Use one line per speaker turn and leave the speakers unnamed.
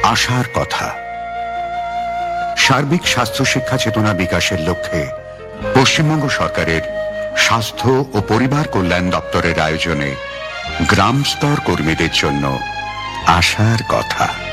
আশার কথা। সার্বিক স্বাস্থ্য শিক্ষা চেতনা বিকাশের লক্ষ্যে পশ্চিমবঙ্গ সরকারের স্বাস্থ্য ও পরিবার কল্যাণ দপ্তরের আয়োজনে গ্রাম স্তর কর্মীদের জন্য আশার কথা।